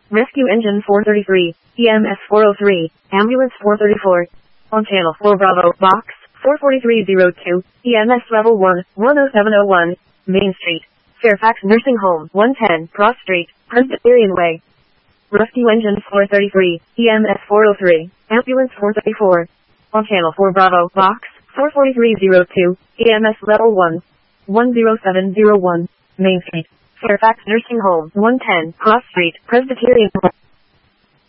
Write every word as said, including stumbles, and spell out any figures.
Rescue Engine four thirty-three, E M S four oh three, Ambulance four thirty-four. On Channel four Bravo, Box four forty-three oh two, E M S Level one, one oh seven oh one, Main Street, Fairfax Nursing Home, one ten, Cross Street, Presbyterian Way. Rescue Engine four thirty-three, E M S four oh three, Ambulance four thirty-four. On Channel four Bravo, Box four forty-three oh two, E M S Level one, one oh seven oh one, Main Street, Fairfax Nursing Home, one ten, Cross Street, Presbyterian Way.